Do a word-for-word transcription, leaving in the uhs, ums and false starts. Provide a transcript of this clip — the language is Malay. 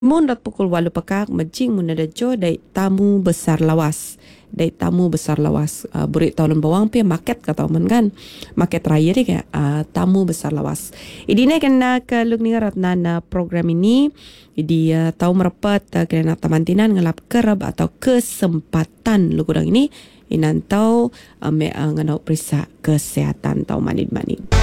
Mun rat pukul walu pekak majing mun ada jo dai tamu besar lawas. Dai tamu besar lawas. Uh, buri tahun bawang pi market kata men kan. Market raya ni kayak uh, tamu besar lawas. Idi ni kena ke lug ni ratna na program ini. Idi uh, tahu merapat uh, kena tamantinan ngelap kerab atau kesempatan lugudang ini. Inantau uh, me uh, nganau perisa kesehatan tau manid-manid.